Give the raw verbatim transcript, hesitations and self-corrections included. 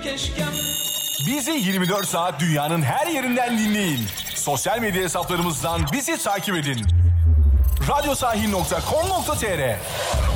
keşkem. Bizi yirmi dört saat dünyanın her yerinden dinleyin. Sosyal medya hesaplarımızdan bizi takip edin. radyosahi nokta com nokta tr